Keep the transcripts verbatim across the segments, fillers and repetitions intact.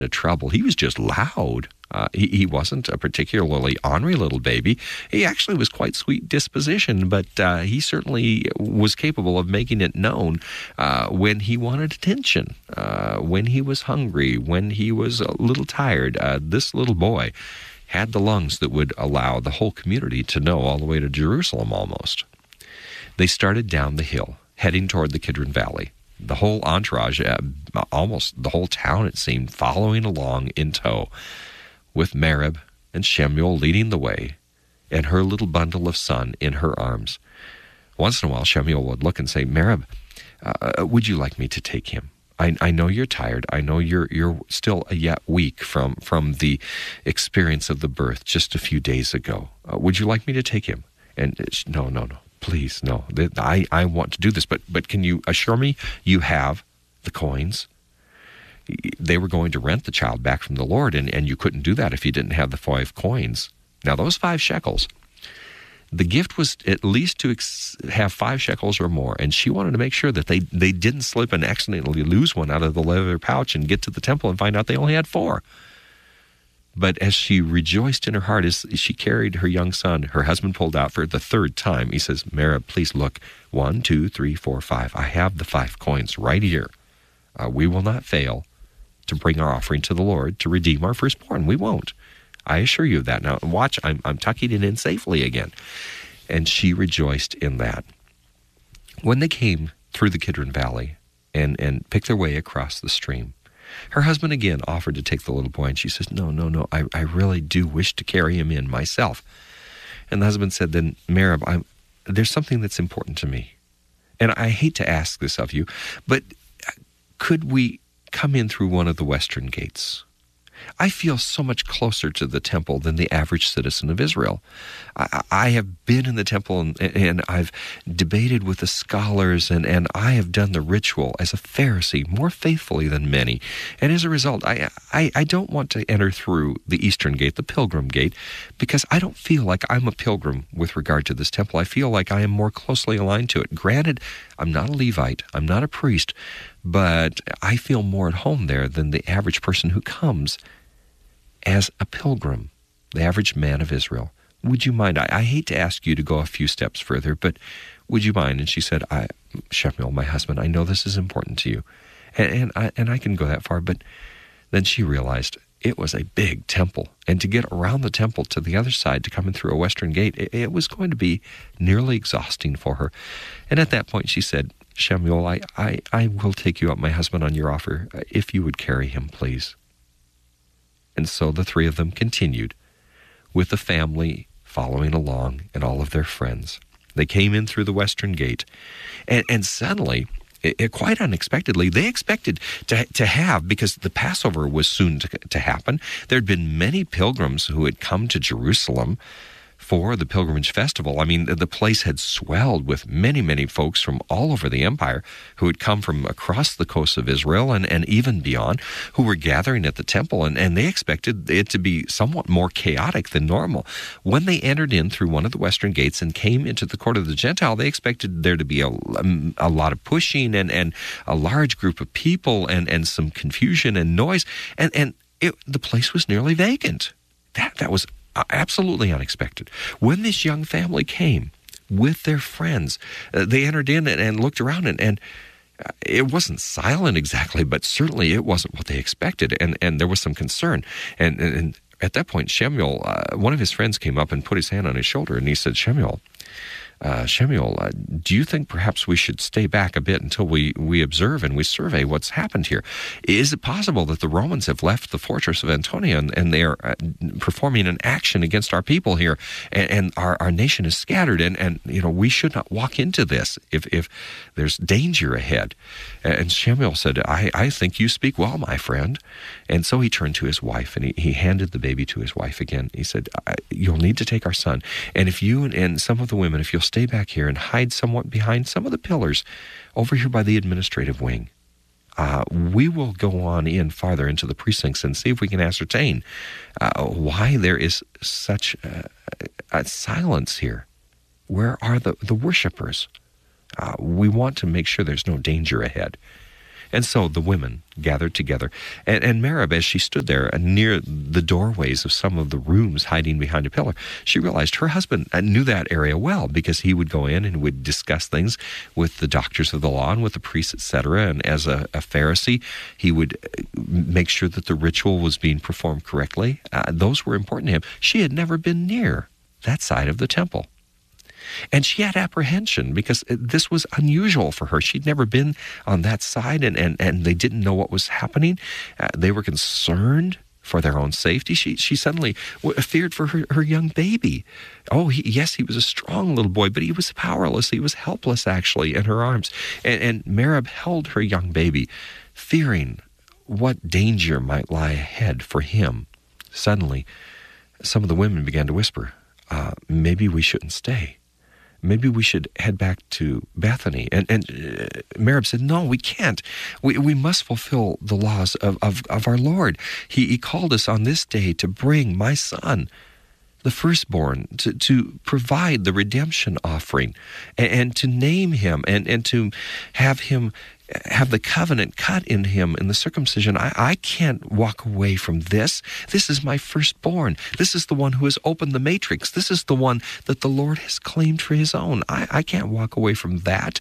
trouble. He was just loud. Uh, he, he wasn't a particularly ornery little baby. He actually was quite sweet disposition, but uh, he certainly was capable of making it known uh, when he wanted attention, uh, when he was hungry, when he was a little tired. Uh, this little boy had the lungs that would allow the whole community to know all the way to Jerusalem almost. They started down the hill, heading toward the Kidron Valley. The whole entourage, uh, almost the whole town, it seemed, following along in tow, with Merib and Shemuel leading the way, and her little bundle of son in her arms. Once in a while, Shemuel would look and say, Merib, uh, would you like me to take him? I, I know you're tired. I know you're you're still yet weak from, from the experience of the birth just a few days ago. Uh, would you like me to take him? And it's, no, no, no. Please, no. I, I want to do this, but but can you assure me you have the coins? They were going to rent the child back from the Lord, and, and you couldn't do that if you didn't have the five coins. Now, those five shekels, the gift was at least to ex- have five shekels or more, and she wanted to make sure that they, they didn't slip and accidentally lose one out of the leather pouch and get to the temple and find out they only had four. But as she rejoiced in her heart, as she carried her young son, her husband pulled out for the third time. He says, Merib, please look. One, two, three, four, five. I have the five coins right here. Uh, we will not fail to bring our offering to the Lord to redeem our firstborn. We won't. I assure you of that. Now, watch, I'm, I'm tucking it in safely again. And she rejoiced in that. When they came through the Kidron Valley and, and picked their way across the stream, her husband again offered to take the little boy, and she says, no, no, no, I, I really do wish to carry him in myself. And the husband said, then, Merib, I'm, there's something that's important to me. And I hate to ask this of you, but could we come in through one of the western gates? I feel so much closer to the temple than the average citizen of Israel. I, I have been in the temple and, and I've debated with the scholars and, and I have done the ritual as a Pharisee more faithfully than many. And as a result, I, I, I don't want to enter through the eastern gate, the pilgrim gate, because I don't feel like I'm a pilgrim with regard to this temple. I feel like I am more closely aligned to it. Granted, I'm not a Levite, I'm not a priest, but I feel more at home there than the average person who comes as a pilgrim, the average man of Israel. Would you mind? I, I hate to ask you to go a few steps further, but would you mind? And she said, I, Shemuel, my husband, I know this is important to you, and, and, I, and I can go that far. But then she realized it was a big temple, and to get around the temple to the other side to come in through a western gate, it, it was going to be nearly exhausting for her. And at that point she said, Shemuel, I, I, I will take you up, my husband, on your offer, if you would carry him, please. And so the three of them continued, with the family following along and all of their friends. They came in through the western gate, and, and suddenly, it, it, quite unexpectedly, they expected to, to have, because the Passover was soon to, to happen, there had been many pilgrims who had come to Jerusalem for the pilgrimage festival. I mean, the place had swelled with many, many folks from all over the empire who had come from across the coast of Israel and, and even beyond, who were gathering at the temple, and, and they expected it to be somewhat more chaotic than normal. When they entered in through one of the western gates and came into the court of the Gentile, they expected there to be a, a lot of pushing and, and a large group of people and, and some confusion and noise, and, and it, the place was nearly vacant. That, that was absolutely unexpected. When this young family came with their friends, uh, they entered in and, and looked around, and, and uh, it wasn't silent exactly, but certainly it wasn't what they expected, and, and there was some concern. And, and, and at that point, Shemuel, uh, one of his friends came up and put his hand on his shoulder, and he said, Shemuel, Uh, Shemuel, uh, do you think perhaps we should stay back a bit until we, we observe and we survey what's happened here? Is it possible that the Romans have left the fortress of Antonia and, and they are uh, performing an action against our people here, and, and our, our nation is scattered, and, and you know we should not walk into this if, if there's danger ahead? And Shemuel said, I, I think you speak well, my friend. And so he turned to his wife, and he, he handed the baby to his wife again. He said, you'll need to take our son, and if you and, and some of the women, if you'll stay back here and hide somewhat behind some of the pillars over here by the administrative wing, uh, we will go on in farther into the precincts and see if we can ascertain uh, why there is such uh, a silence here. Where are the, the worshipers? Uh, we want to make sure there's no danger ahead. And so the women gathered together, and, and Merab, as she stood there near the doorways of some of the rooms hiding behind a pillar, she realized her husband knew that area well, because he would go in and would discuss things with the doctors of the law and with the priests, et cetera. And as a, a Pharisee, he would make sure that the ritual was being performed correctly. Uh, those were important to him. She had never been near that side of the temple. And she had apprehension because this was unusual for her. She'd never been on that side, and, and, and they didn't know what was happening. Uh, they were concerned for their own safety. She she suddenly feared for her, her young baby. Oh, he, yes, he was a strong little boy, but he was powerless. He was helpless, actually, in her arms. And, and Merab held her young baby, fearing what danger might lie ahead for him. Suddenly, some of the women began to whisper, uh, maybe we shouldn't stay. Maybe we should head back to Bethany. And, and uh, Merab said, no, we can't. We we must fulfill the laws of, of, of our Lord. He, he called us on this day to bring my son, the firstborn, to, to provide the redemption offering, and, and to name him, and, and to have him have the covenant cut in him in the circumcision. I, I can't walk away from this. This is my firstborn. This is the one who has opened the matrix. This is the one that the Lord has claimed for his own. I, I can't walk away from that.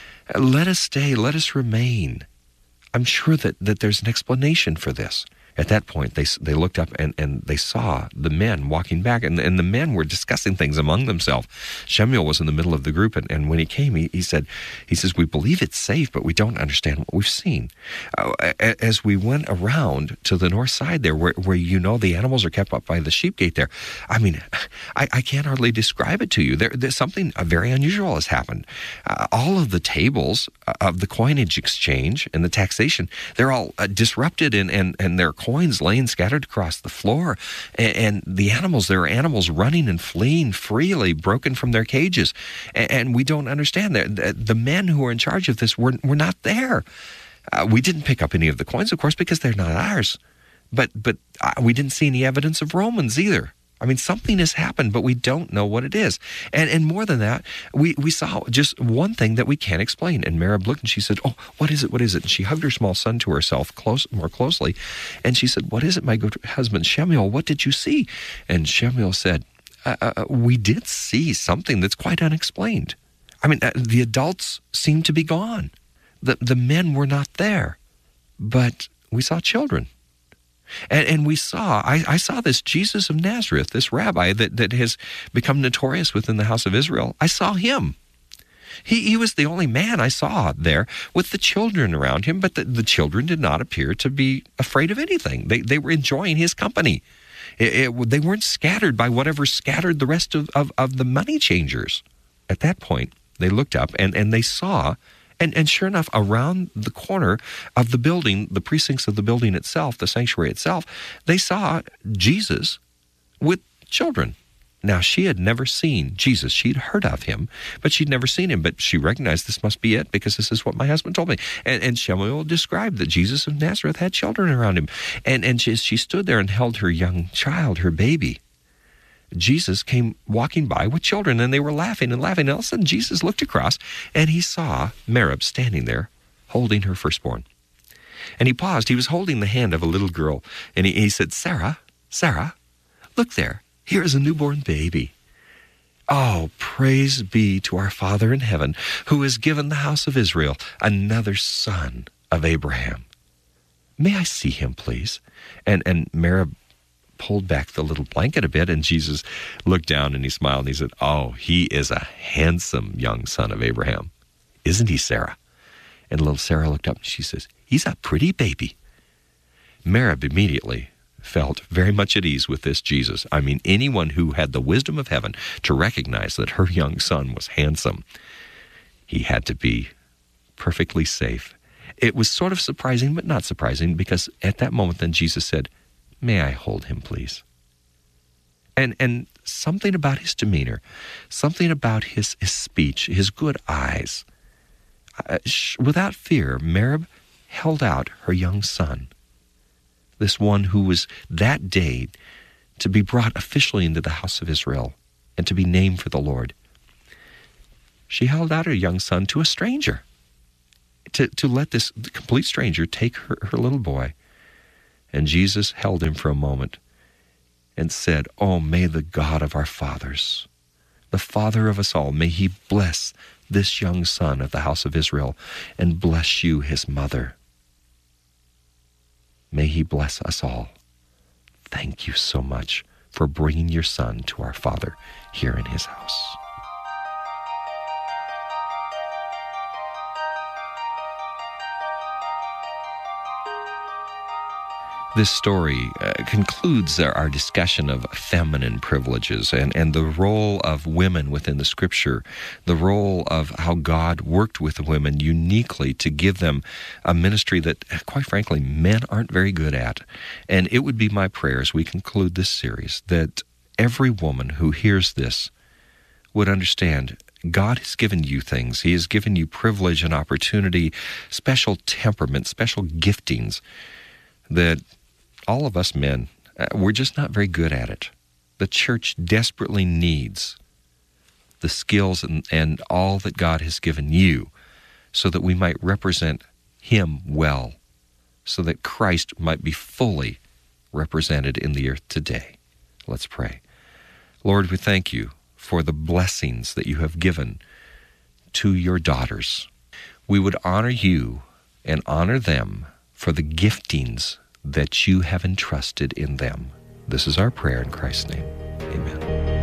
Let us stay. Let us remain. I'm sure that, that there's an explanation for this. At that point, they they looked up and, and they saw the men walking back, and, and the men were discussing things among themselves. Shemuel was in the middle of the group, and, and when he came, he, he said, he says, we believe it's safe, but we don't understand what we've seen. Uh, as we went around to the north side there, where, where you know the animals are kept up by the sheep gate there, I mean, I, I can't hardly describe it to you. There, there's something very unusual has happened. Uh, all of the tables of the coinage exchange and the taxation, they're all uh, disrupted, and, and, and they're coins laying scattered across the floor, and, and the animals, there are animals running and fleeing freely, broken from their cages, and, and we don't understand that. The, the men who are in charge of this were, were not there. Uh, we didn't pick up any of the coins, of course, because they're not ours, but but uh, we didn't see any evidence of Romans either. I mean, something has happened, but we don't know what it is. And and more than that, we, we saw just one thing that we can't explain. And Merab looked and she said, oh, what is it? What is it? And she hugged her small son to herself close, more closely. And she said, what is it, my good husband Shemuel? What did you see? And Shemuel said, uh, uh, we did see something that's quite unexplained. I mean, uh, the adults seemed to be gone. The, the men were not there, but we saw children. And, and we saw, I, I saw this Jesus of Nazareth, this rabbi that, that has become notorious within the house of Israel. I saw him. He, he was the only man I saw there with the children around him, but the, the children did not appear to be afraid of anything. They, they were enjoying his company. It, it, they weren't scattered by whatever scattered the rest of, of, of the money changers. At that point, they looked up and, and they saw, And, and sure enough, around the corner of the building, the precincts of the building itself, the sanctuary itself, they saw Jesus with children. Now, she had never seen Jesus. She'd heard of him, but she'd never seen him. But she recognized this must be it because this is what my husband told me. And, and Shemuel described that Jesus of Nazareth had children around him. And, and she, she stood there and held her young child, her baby. Jesus came walking by with children, and they were laughing and laughing. And all of a sudden, Jesus looked across, and he saw Merab standing there, holding her firstborn. And he paused. He was holding the hand of a little girl, and he, he said, Sarah, Sarah, look there. Here is a newborn baby. Oh, praise be to our Father in heaven, who has given the house of Israel another son of Abraham. May I see him, please? And, and Merab pulled back the little blanket a bit, and Jesus looked down and he smiled and he said, oh, he is a handsome young son of Abraham. Isn't he, Sarah? And little Sarah looked up and she says, he's a pretty baby. Merab immediately felt very much at ease with this Jesus. I mean, anyone who had the wisdom of heaven to recognize that her young son was handsome, he had to be perfectly safe. It was sort of surprising, but not surprising, because at that moment then Jesus said, may I hold him, please? And and something about his demeanor, something about his, his speech, his good eyes, uh, sh- without fear, Merab held out her young son, this one who was that day to be brought officially into the house of Israel and to be named for the Lord. She held out her young son to a stranger, to, to let this complete stranger take her, her little boy. And Jesus held him for a moment and said, "Oh, may the God of our fathers, the Father of us all, may he bless this young son of the house of Israel and bless you, his mother. May he bless us all. Thank you so much for bringing your son to our Father here in his house." This story uh, concludes our, our discussion of feminine privileges and, and the role of women within the Scripture, the role of how God worked with women uniquely to give them a ministry that, quite frankly, men aren't very good at. And it would be my prayer as we conclude this series that every woman who hears this would understand God has given you things. He has given you privilege and opportunity, special temperament, special giftings that all of us men, uh, we're just not very good at it. The church desperately needs the skills and, and all that God has given you so that we might represent him well, so that Christ might be fully represented in the earth today. Let's pray. Lord, we thank you for the blessings that you have given to your daughters. We would honor you and honor them for the giftings that you have entrusted in them. This is our prayer in Christ's name. Amen.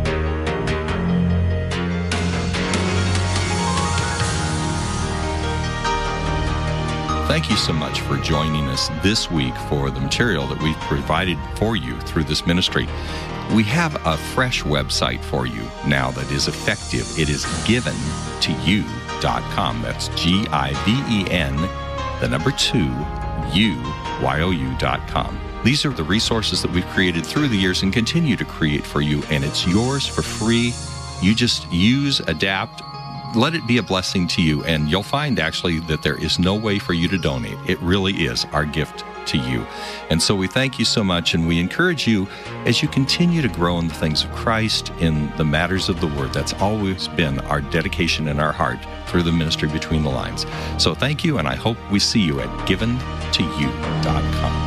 Thank you so much for joining us this week for the material that we've provided for you through this ministry. We have a fresh website for you now that is effective. It is given to you dot com. That's G I V E N, the number two, U, Y O U dot com. These are the resources that we've created through the years and continue to create for you, and it's yours for free. You just use, adapt, let it be a blessing to you, and you'll find actually that there is no way for you to donate. It really is our gift to you. And so we thank you so much, and we encourage you as you continue to grow in the things of Christ, in the matters of the Word. That's always been our dedication in our heart through the ministry Between the Lines. So thank you, and I hope we see you at given to you dot com.